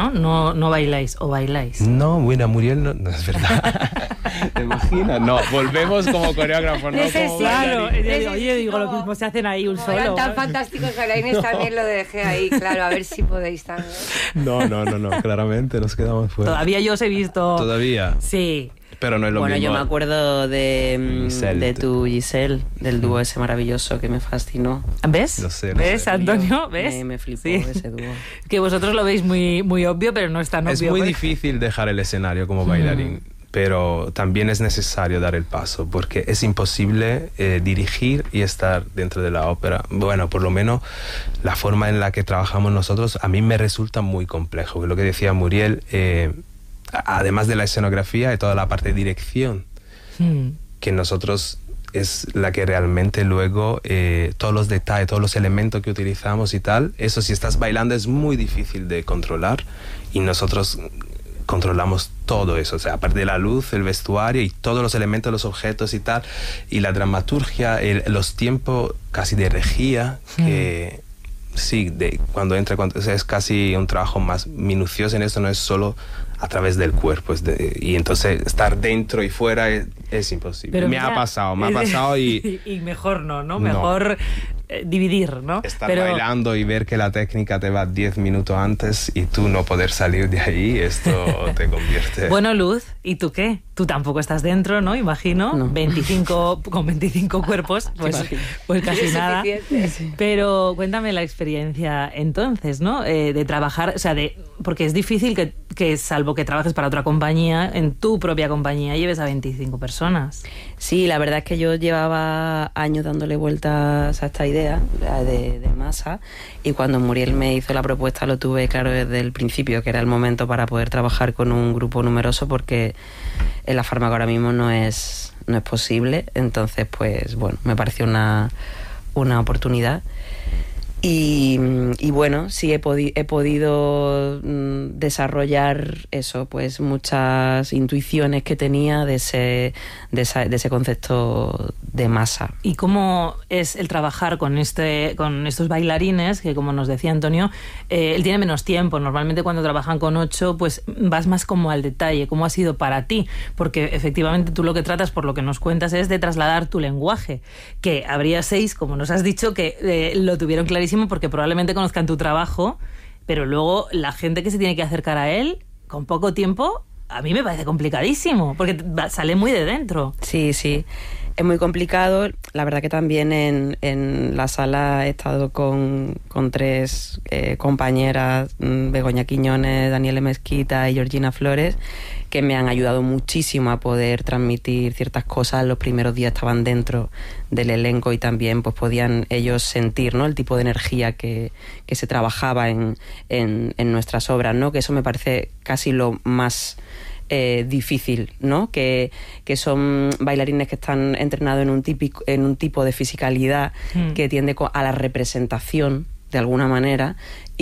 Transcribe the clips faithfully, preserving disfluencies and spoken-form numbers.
¿no? No, no bailáis, o bailáis. No, bueno, Muriel no, no es verdad. ¿Te imaginas? No, volvemos como coreógrafos, no como Claro, bailarines. oye, digo, lo mismo se hacen ahí un Como solo. eran tan fantásticos bailarines, no. También lo dejé ahí, claro, a ver si podéis también. No, no, no, no, claramente nos quedamos fuera. Todavía yo os he visto... ¿Todavía? Sí. Pero no es lo bueno, mismo. Bueno, yo me acuerdo de, Giselle. de tu Giselle, del dúo ese maravilloso que me fascinó. ¿Ves? No sé, no ¿Ves, sé. Antonio? ¿Ves? Me, me flipó Sí. ese dúo. Que vosotros lo veis muy, muy obvio, pero no es tan Es obvio. muy ¿ves? difícil dejar el escenario como bailarín, mm. pero también es necesario dar el paso, porque es imposible eh, dirigir y estar dentro de la ópera. Bueno, por lo menos la forma en la que trabajamos nosotros a mí me resulta muy complejo. Lo que decía Muriel, eh, además de la escenografía y toda la parte de dirección, mm. que nosotros es la que realmente luego eh, todos los detalles, todos los elementos que utilizamos y tal, eso si estás bailando es muy difícil de controlar y nosotros controlamos todo eso, o sea, aparte de la luz, el vestuario y todos los elementos, los objetos y tal, y la dramaturgia, el, los tiempos casi de regía, que mm. sí, de cuando entra, cuando, o sea, es casi un trabajo más minucioso en esto, no es solo a través del cuerpo, es de, y entonces estar dentro y fuera es, es imposible. Pero me mira, ha pasado, me ha pasado y... y mejor no, ¿no? Mejor no. Eh, dividir, ¿no? Estar Pero... bailando y ver que la técnica te va diez minutos antes y tú no poder salir de ahí, esto te convierte... Bueno, Luz, ¿y tú qué? Tú tampoco estás dentro, ¿no? Imagino, no. veinticinco, con veinticinco cuerpos, pues, pues casi nada. Pero cuéntame la experiencia entonces, ¿no? Eh, de trabajar, o sea, de porque es difícil que, que, salvo que trabajes para otra compañía, en tu propia compañía lleves a veinticinco personas. Sí, la verdad es que yo llevaba años dándole vueltas a esta idea de, de masa, y cuando Muriel me hizo la propuesta lo tuve claro desde el principio, que era el momento para poder trabajar con un grupo numeroso, porque en la fármaca ahora mismo no es, no es posible. Entonces, pues bueno, me pareció una, una oportunidad. Y, y bueno, sí he, podi- he podido mm, desarrollar eso, pues muchas intuiciones que tenía de ese, de, esa, de ese concepto de masa. ¿Y cómo es el trabajar con este, con estos bailarines, que como nos decía Antonio, eh, él tiene menos tiempo? Normalmente cuando trabajan con ocho, pues vas más como al detalle. ¿Cómo ha sido para ti? Porque efectivamente tú lo que tratas, por lo que nos cuentas, es de trasladar tu lenguaje, que habría seis, como nos has dicho, que eh, lo tuvieron clarísimo, porque probablemente conozcan tu trabajo, pero luego la gente que se tiene que acercar a él con poco tiempo, a mí me parece complicadísimo, porque sale muy de dentro. Sí, sí, es muy complicado. La verdad que también en, en la sala he estado con, con tres eh, compañeras, Begoña Quiñones, Daniela Mezquita y Georgina Flores, que me han ayudado muchísimo a poder transmitir ciertas cosas. Los primeros días estaban dentro del elenco y también pues podían ellos sentir, ¿no?, el tipo de energía que, que se trabajaba en, en, en nuestras obras, ¿no? Que eso me parece casi lo más eh, difícil, ¿no? Que, que son bailarines que están entrenados en un, típico, en un tipo de fisicalidad mm. que tiende a la representación de alguna manera,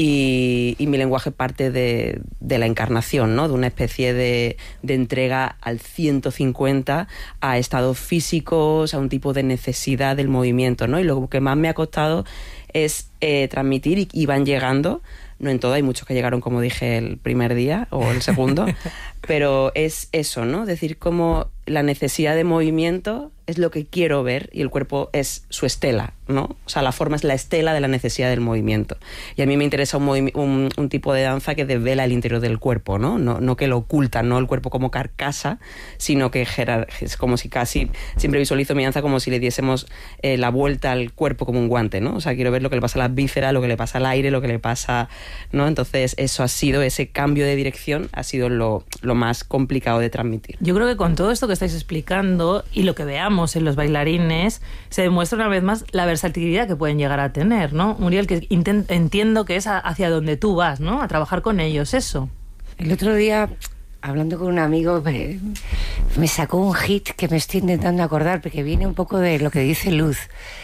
y, y mi lenguaje parte de, de la encarnación, ¿no?, de una especie de, de entrega al ciento cincuenta a estados físicos, a un tipo de necesidad del movimiento, ¿no? Y lo que más me ha costado es eh, transmitir, y, y van llegando, no en todo, hay muchos que llegaron, como dije, el primer día o el segundo, pero es eso, ¿no? Es decir, como la necesidad de movimiento es lo que quiero ver y el cuerpo es su estela, ¿no? O sea, la forma es la estela de la necesidad del movimiento. Y a mí me interesa un, movi- un, un tipo de danza que desvela el interior del cuerpo, ¿no? No, no que lo oculta, no el cuerpo como carcasa, sino que gerar- es como si casi, siempre visualizo mi danza como si le diésemos eh, la vuelta al cuerpo como un guante, ¿no? O sea, quiero ver lo que le pasa a las vísceras, lo que le pasa al aire, lo que le pasa, ¿no? Entonces, eso ha sido, ese cambio de dirección ha sido lo, lo más complicado de transmitir. Yo creo que con todo esto que estáis explicando y lo que veamos en los bailarines, se demuestra una vez más la versatilidad que pueden llegar a tener, ¿no? Muriel, que intent- entiendo que es a- hacia donde tú vas, ¿no? A trabajar con ellos, eso. El otro día, hablando con un amigo, me, me sacó un hit que me estoy intentando acordar, porque viene un poco de lo que dice Luz.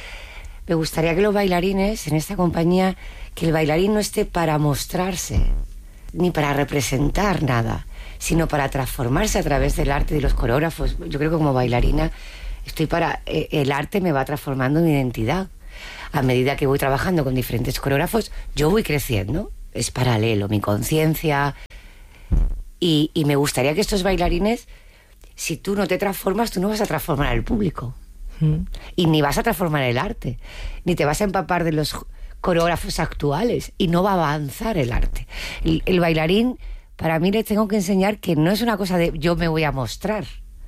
Me gustaría que los bailarines, en esta compañía, que el bailarín no esté para mostrarse, ni para representar nada, sino para transformarse a través del arte de los coreógrafos. Yo creo que como bailarina estoy para... Eh, el arte me va transformando mi identidad. A medida que voy trabajando con diferentes coreógrafos, yo voy creciendo. Es paralelo. Mi conciencia, Y, y me gustaría que estos bailarines, si tú no te transformas, tú no vas a transformar al público. Mm. Y ni vas a transformar el arte, ni te vas a empapar de los coreógrafos actuales, y no va a avanzar el arte. El, el bailarín, para mí, les tengo que enseñar que no es una cosa de yo me voy a mostrar.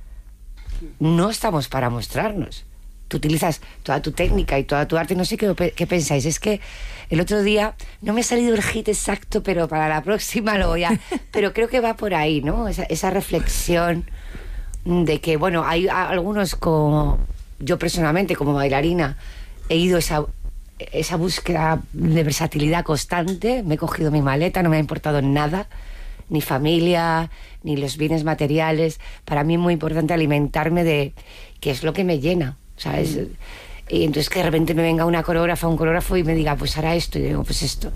No estamos para mostrarnos. Tú utilizas toda tu técnica y toda tu arte. No sé qué, qué pensáis. Es que el otro día no me ha salido el hit exacto, pero para la próxima lo voy a... Pero creo que va por ahí, ¿no? Esa, esa reflexión de que, bueno, hay algunos como... Yo personalmente, como bailarina, he ido esa, esa búsqueda de versatilidad constante. Me he cogido mi maleta, no me ha importado nada. Ni familia, ni los bienes materiales. Para mí es muy importante alimentarme de qué es lo que me llena, ¿sabes? Mm. Y entonces que de repente me venga una coreógrafa, un coreógrafo y me diga, pues hará esto, y digo, pues esto.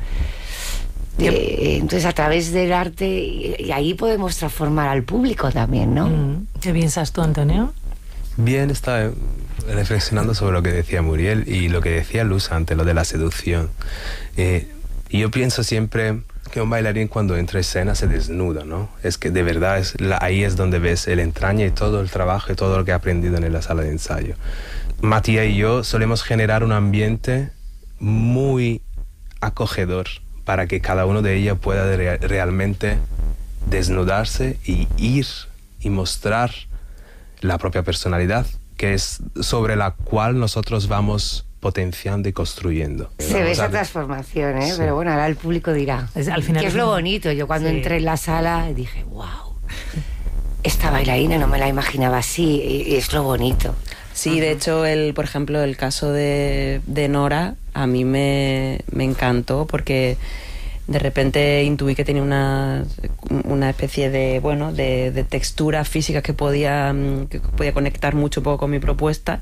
Eh, entonces a través del arte, y, y ahí podemos transformar al público también, ¿no? Mm. ¿Qué piensas tú, Antonio? Bien, estaba reflexionando sobre lo que decía Muriel y lo que decía Luz antes, lo de la seducción. Eh, y yo pienso siempre que un bailarín cuando entra a escena se desnuda, ¿no? Es que de verdad es la, ahí es donde ves el entraña y todo el trabajo y todo lo que ha aprendido en la sala de ensayo. Matías y yo solemos generar un ambiente muy acogedor para que cada uno de ellos pueda re- realmente desnudarse y ir y mostrar la propia personalidad, que es sobre la cual nosotros vamos potenciando y construyendo. Se ve esa transformación, ¿eh? Sí. Pero bueno, ahora el público dirá. Es, al final que es lo bonito. Yo cuando sí. entré en la sala dije, wow, esta bailarina no me la imaginaba así, y es lo bonito. Sí, de hecho, el, por ejemplo, el caso de, de Nora a mí me, me encantó porque de repente intuí que tenía una, una especie de, bueno, de, de textura física que podía, que podía conectar mucho poco con mi propuesta.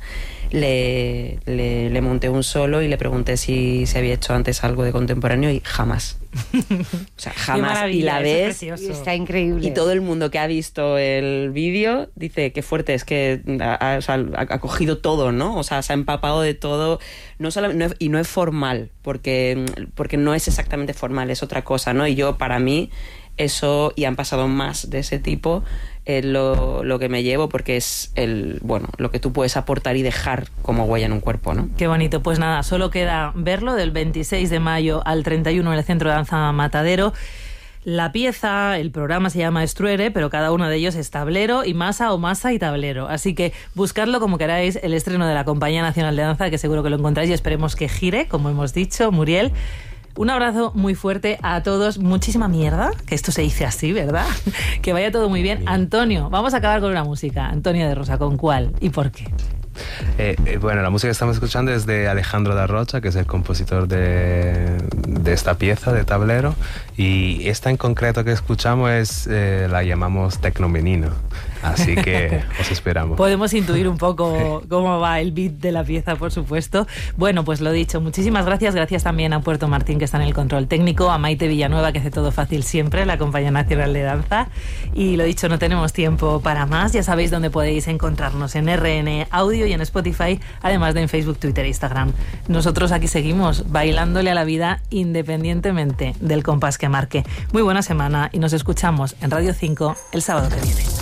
Le, le, le monté un solo y le pregunté si se había hecho antes algo de contemporáneo y jamás. O sea, jamás. Y la ves y está increíble. Y todo el mundo que ha visto el vídeo dice qué fuerte es, que ha, o sea, ha, ha cogido todo, ¿no? O sea, se ha empapado de todo. No solo, no es, y no es formal, porque, porque no es exactamente formal, es otra cosa, ¿no? Y yo, para mí, eso, y han pasado más de ese tipo, es lo, lo que me llevo, porque es el, bueno, lo que tú puedes aportar y dejar como huella en un cuerpo, ¿no? Qué bonito. Pues nada, solo queda verlo del veintiséis de mayo al treinta y uno en el Centro de Danza Matadero. La pieza, el programa se llama Estruere, pero cada uno de ellos es tablero y masa o masa y tablero. Así que buscadlo como queráis, el estreno de la Compañía Nacional de Danza, que seguro que lo encontráis y esperemos que gire, como hemos dicho, Muriel. Un abrazo muy fuerte a todos. Muchísima mierda, que esto se dice así, ¿verdad? Que vaya todo muy bien. Antonio, vamos a acabar con una música. Antonio de Rosa, ¿con cuál y por qué? Eh, eh, bueno, la música que estamos escuchando es de Alejandro da Rocha, que es el compositor de, de esta pieza de tablero, y esta en concreto que escuchamos es eh, la llamamos Tecnomenino, así que os esperamos. Podemos intuir un poco cómo va el beat de la pieza, por supuesto. Bueno, pues lo dicho, muchísimas gracias. Gracias también a Puerto Martín, que está en el control técnico, a Maite Villanueva, que hace todo fácil siempre, la Compañía Nacional de Danza. Y lo dicho, no tenemos tiempo para más. Ya sabéis dónde podéis encontrarnos, en R N Audio y en Spotify, además de en Facebook, Twitter e Instagram. Nosotros aquí seguimos bailándole a la vida independientemente del compás que marque. Muy buena semana y nos escuchamos en Radio cinco el sábado que viene.